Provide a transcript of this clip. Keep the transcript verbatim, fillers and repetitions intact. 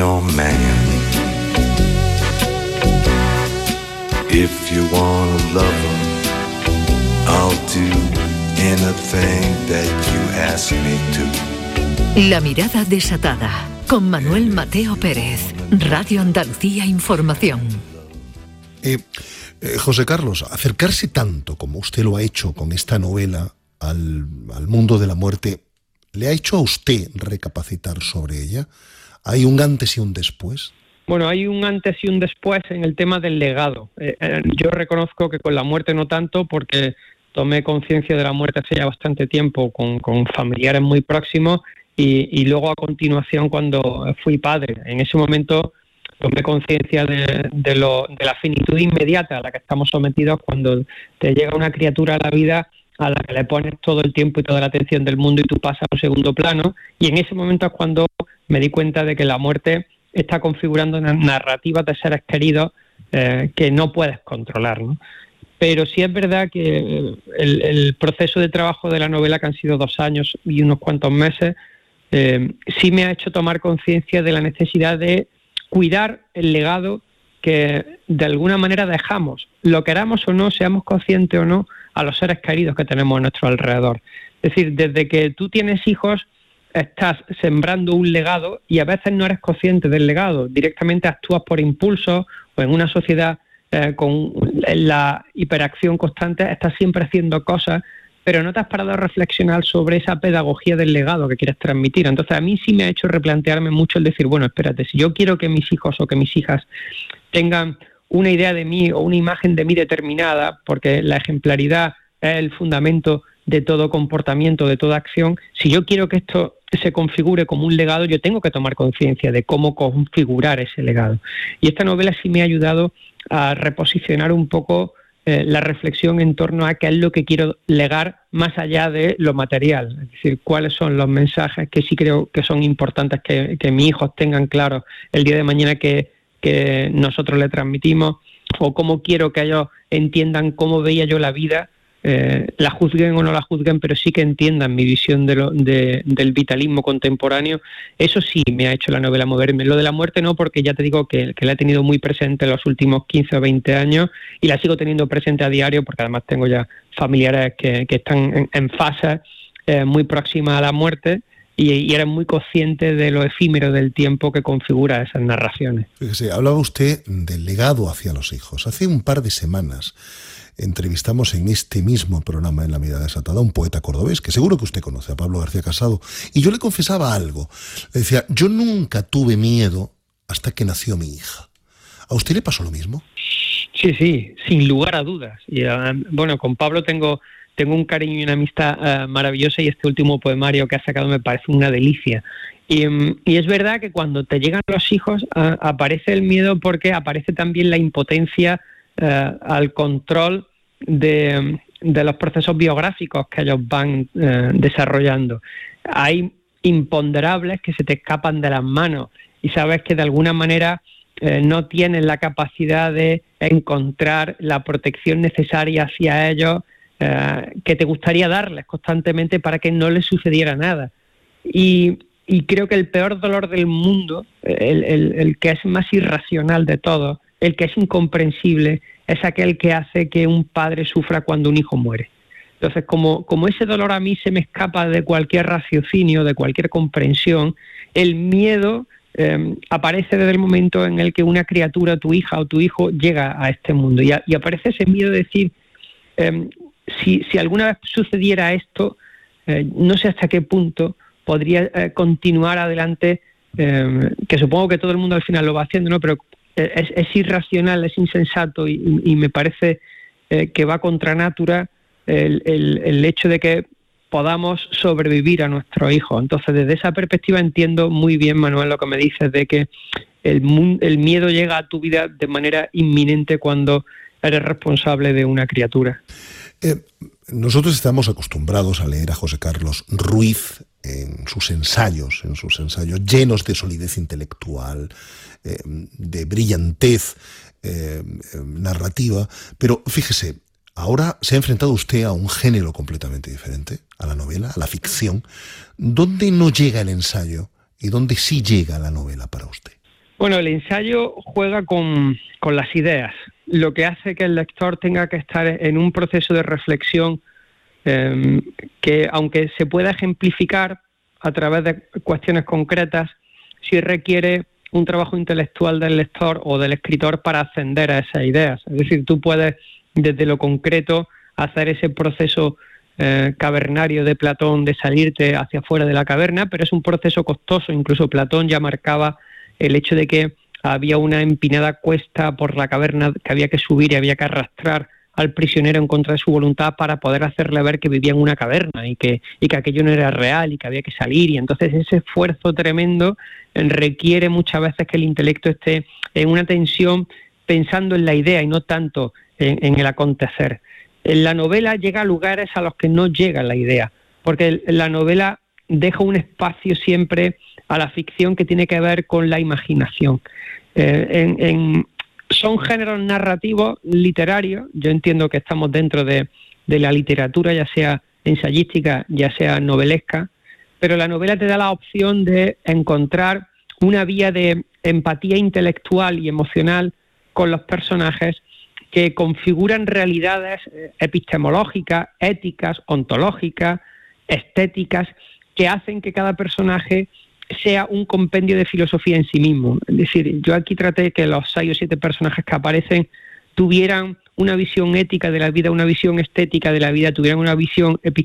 your man. If you want a lover, I'll do anything that you ask me to. La mirada desatada, con Manuel Mateo Pérez, Radio Andalucía Información. Eh, eh, José Carlos, acercarse tanto como usted lo ha hecho con esta novela al, al mundo de la muerte, ¿le ha hecho a usted recapacitar sobre ella? ¿Hay un antes y un después? Bueno, hay un antes y un después en el tema del legado. Eh, eh, yo reconozco que con la muerte no tanto, porque tomé conciencia de la muerte hace ya bastante tiempo con, con familiares muy próximos y, y luego a continuación cuando fui padre. En ese momento tomé conciencia de, de, lo, de la finitud inmediata a la que estamos sometidos cuando te llega una criatura a la vida a la que le pones todo el tiempo y toda la atención del mundo y tú pasas a un segundo plano. Y en ese momento es cuando me di cuenta de que la muerte está configurando narrativas de seres queridos eh, que no puedes controlar, ¿no? Pero sí es verdad que el, el proceso de trabajo de la novela, que han sido dos años y unos cuantos meses, eh, sí me ha hecho tomar conciencia de la necesidad de cuidar el legado que de alguna manera dejamos, lo queramos o no, seamos conscientes o no, a los seres queridos que tenemos a nuestro alrededor. Es decir, desde que tú tienes hijos, estás sembrando un legado y a veces no eres consciente del legado. Directamente actúas por impulso o en una sociedad eh, con la hiperacción constante, estás siempre haciendo cosas, pero no te has parado a reflexionar sobre esa pedagogía del legado que quieres transmitir. Entonces a mí sí me ha hecho replantearme mucho el decir, bueno, espérate, si yo quiero que mis hijos o que mis hijas tengan una idea de mí o una imagen de mí determinada, porque la ejemplaridad es el fundamento de todo comportamiento, de toda acción, si yo quiero que esto se configure como un legado, yo tengo que tomar conciencia de cómo configurar ese legado. Y esta novela sí me ha ayudado a reposicionar un poco eh, la reflexión en torno a qué es lo que quiero legar más allá de lo material. Es decir, cuáles son los mensajes que sí creo que son importantes que, que mis hijos tengan claro el día de mañana que, que nosotros le transmitimos, o cómo quiero que ellos entiendan cómo veía yo la vida. Eh, la juzguen o no la juzguen, pero sí que entiendan mi visión de lo, de, del vitalismo contemporáneo. Eso sí me ha hecho la novela moverme. Lo de la muerte no, porque ya te digo que, que la he tenido muy presente en los últimos quince o veinte años y la sigo teniendo presente a diario, porque además tengo ya familiares que, que están en, en fases eh, muy próximas a la muerte y, y eres muy consciente de lo efímero del tiempo que configura esas narraciones. Fíjese, hablaba usted del legado hacia los hijos. Hace un par de semanas entrevistamos en este mismo programa, en La Mirada Desatada, a un poeta cordobés que seguro que usted conoce, a Pablo García Casado, y yo le confesaba algo. Le decía, yo nunca tuve miedo hasta que nació mi hija. ¿A usted le pasó lo mismo? Sí, sí, sin lugar a dudas. Y uh, bueno, con Pablo tengo, tengo un cariño y una amistad uh, maravillosa, y este último poemario que ha sacado me parece una delicia. Y, um, y es verdad que cuando te llegan los hijos uh, aparece el miedo, porque aparece también la impotencia Uh, al control de, de los procesos biográficos que ellos van uh, desarrollando. Hay imponderables que se te escapan de las manos y sabes que de alguna manera uh, no tienes la capacidad de encontrar la protección necesaria hacia ellos uh, que te gustaría darles constantemente para que no les sucediera nada. Y, y creo que el peor dolor del mundo, el, el, el que es más irracional de todos, el que es incomprensible, es aquel que hace que un padre sufra cuando un hijo muere. Entonces, como, como ese dolor a mí se me escapa de cualquier raciocinio, de cualquier comprensión, el miedo eh, aparece desde el momento en el que una criatura, tu hija o tu hijo, llega a este mundo. Y, a, y aparece ese miedo de decir, eh, si, si alguna vez sucediera esto, eh, no sé hasta qué punto podría eh, continuar adelante, eh, que supongo que todo el mundo al final lo va haciendo, ¿no? Pero Es, es irracional, es insensato y, y me parece eh, que va contra natura el, el, el hecho de que podamos sobrevivir a nuestros hijos. Entonces, desde esa perspectiva entiendo muy bien, Manuel, lo que me dices de que el, el miedo llega a tu vida de manera inminente cuando eres responsable de una criatura. Eh, nosotros estamos acostumbrados a leer a José Carlos Ruiz en sus ensayos, en sus ensayos llenos de solidez intelectual, eh, de brillantez eh, narrativa, pero fíjese, ahora se ha enfrentado usted a un género completamente diferente, a la novela, a la ficción. ¿Dónde no llega el ensayo y dónde sí llega la novela para usted? Bueno, el ensayo juega con, con las ideas, lo que hace que el lector tenga que estar en un proceso de reflexión eh, que, aunque se pueda ejemplificar a través de cuestiones concretas, sí requiere un trabajo intelectual del lector o del escritor para ascender a esas ideas. Es decir, tú puedes, desde lo concreto, hacer ese proceso eh, cavernario de Platón de salirte hacia afuera de la caverna, pero es un proceso costoso. Incluso Platón ya marcaba el hecho de que había una empinada cuesta por la caverna que había que subir y había que arrastrar al prisionero en contra de su voluntad para poder hacerle ver que vivía en una caverna y que, y que aquello no era real y que había que salir. Y entonces ese esfuerzo tremendo requiere muchas veces que el intelecto esté en una tensión pensando en la idea y no tanto en, en el acontecer. En la novela llega a lugares a los que no llega la idea, porque la novela deja un espacio siempre a la ficción que tiene que ver con la imaginación. Eh, en, en, son géneros narrativos literarios, yo entiendo que estamos dentro de, de la literatura, ya sea ensayística, ya sea novelesca, pero la novela te da la opción de encontrar una vía de empatía intelectual y emocional con los personajes que configuran realidades epistemológicas, éticas, ontológicas, estéticas, que hacen que cada personaje sea un compendio de filosofía en sí mismo. Es decir, yo aquí traté que los seis o siete personajes que aparecen tuvieran una visión ética de la vida, una visión estética de la vida, tuvieran una visión epistemológica